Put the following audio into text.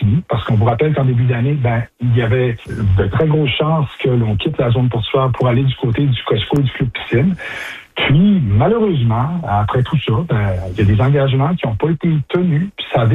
fini, parce qu'on vous rappelle qu'en début d'année, il y avait de très grosses chances que l'on quitte la zone portuaire pour aller du côté du Costco et du Club Piscine. Puis, malheureusement, après tout ça, il y a des engagements qui n'ont pas été tenus, puis ça